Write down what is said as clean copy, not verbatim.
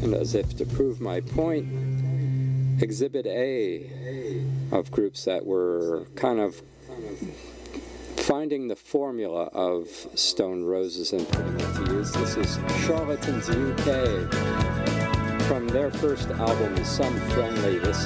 and as if to prove my point, Exhibit A of groups that were kind of finding the formula of Stone Roses and putting it to use. This is Charlatans UK from their first album, Some Friendly. This